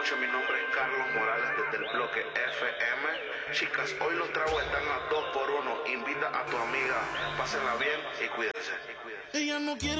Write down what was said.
noches, mi nombre es Carlos Morales desde el bloque FM. Chicas, hoy los tragos están a 2 por 1. Invita a tu amiga, pásenla bien y cuídense. Ella no quiere